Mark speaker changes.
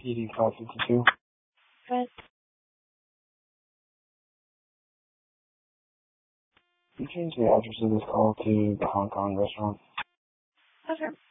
Speaker 1: PD 552.
Speaker 2: Good.
Speaker 1: Can you change the address of this call to the Hong Kong restaurant?
Speaker 2: Okay.